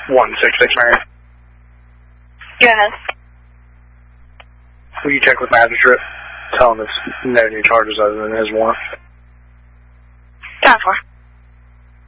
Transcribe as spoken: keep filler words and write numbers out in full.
one six six, Marion. Go ahead. Will you check with magistrate? Tell him it's no new charges other than his warrant. Time for.